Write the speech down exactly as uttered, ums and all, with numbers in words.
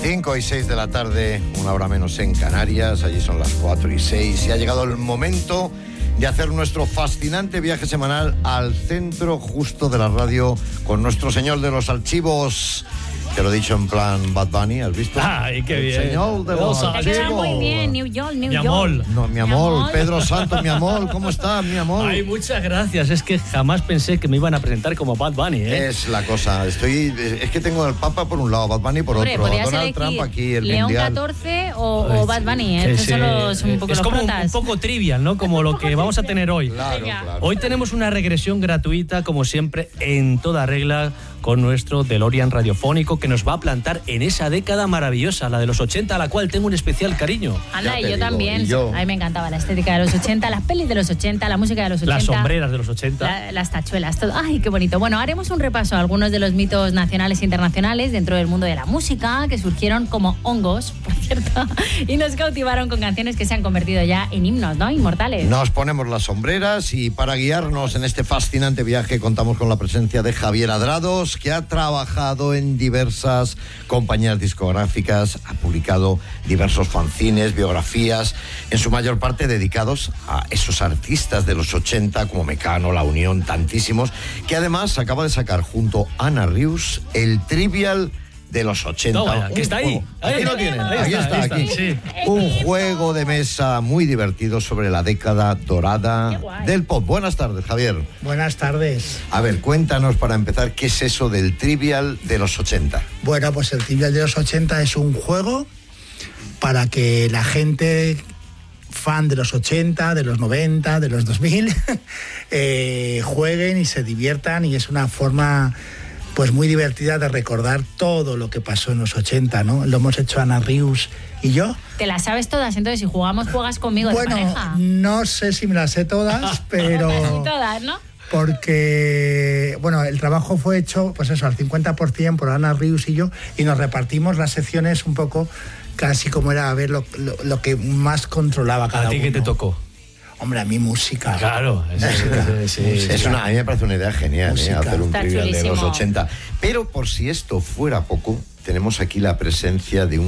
cinco y seis de la tarde, una hora menos en Canarias, allí son las cuatro y seis y ha llegado el momento de hacer nuestro fascinante viaje semanal al centro justo de la radio con nuestro señor de los archivos. Te lo he dicho en plan Bad Bunny, ¿has visto? ¡Ay, qué bien! El señor de los Te queda archivos. muy bien, New York, New Mi York. amor. No, mi Mi amor, amor. Pedro Santos, mi amor, ¿cómo estás, mi amor? Ay, muchas gracias. Es que jamás pensé que me iban a presentar como Bad Bunny, ¿eh? Es la cosa, estoy, es que tengo al Papa por un lado, Bad Bunny por Hombre, otro, podrías Donald elegir Trump aquí, el León mundial. catorce o, o Bad Bunny, ¿eh? Que Estos sí, son los, un poco es los como un, protas. un poco trivial, ¿no? Como lo que vamos a tener hoy. Claro, Venga. claro. Hoy tenemos una regresión gratuita, como siempre, en toda regla, con nuestro DeLorean radiofónico que nos va a plantar en esa década maravillosa, la de los ochenta, a la cual tengo un especial cariño. Anda, Ya y te yo digo, también. y yo. A mí me encantaba la estética de los ochenta, las pelis de los ochenta, la música de los ochenta. Las sombreras de los ochenta. La- las tachuelas, todo. Ay, qué bonito. Bueno, haremos un repaso a algunos de los mitos nacionales e internacionales dentro del mundo de la música que surgieron como hongos, por cierto, y nos cautivaron con canciones que se han convertido ya en himnos, ¿no? Inmortales. Nos ponemos las sombreras y para guiarnos en este fascinante viaje contamos con la presencia de Javier Adrados, que ha trabajado en diversas compañías discográficas, ha publicado diversos fanzines, biografías, en su mayor parte dedicados a esos artistas de los ochenta como Mecano, La Unión, tantísimos, que además acaba de sacar junto a Ana Rius el Trivial de los ochenta. No, vaya, Un que está ahí. juego. Ahí Aquí lo está, tienen, ahí aquí está, está, ahí aquí. está, sí. Un juego de mesa muy divertido sobre la década dorada Qué guay. del pop. Buenas tardes, Javier. Buenas tardes. A ver, cuéntanos para empezar, ¿qué es eso del Trivial de los ochenta? Bueno, pues el Trivial de los ochenta es un juego para que la gente fan de los ochenta, de los noventa, de los dos mil, eh, jueguen y se diviertan, y es una forma pues muy divertida de recordar todo lo que pasó en los ochenta, ¿no? Lo hemos hecho Ana Rius y yo. Te las sabes todas, entonces si jugamos, juegas conmigo de Bueno, pareja. no sé si me las sé todas, pero... Casi todas, ¿no? Porque, bueno, el trabajo fue hecho, pues eso, al cincuenta por ciento por Ana Rius y yo, y nos repartimos las secciones un poco casi como era a ver lo, lo, lo que más controlaba cada ¿A ti uno. qué te tocó? Hombre, a mí música. Claro, sí, sí, sí, sí. Es una, a mí me parece una idea genial, ¿eh? Música. Hacer un Está Trivial de los chulísimo. ochenta. Pero por si esto fuera poco, tenemos aquí la presencia de un